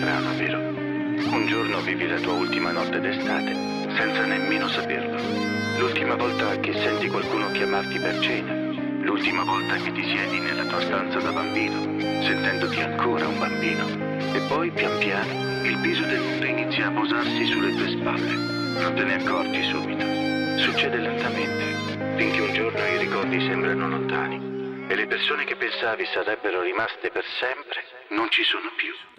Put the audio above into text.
strano, vero? Un giorno vivi la tua ultima notte d'estate, senza nemmeno saperlo. L'ultima volta che senti qualcuno chiamarti per cena. L'ultima volta che ti siedi nella tua stanza da bambino, sentendoti ancora un bambino. E poi, pian piano, il peso del mondo inizia a posarsi sulle tue spalle. Non te ne accorgi subito. Succede lentamente, finché un giorno i ricordi sembrano lontani e le persone che pensavi sarebbero rimaste per sempre non ci sono più.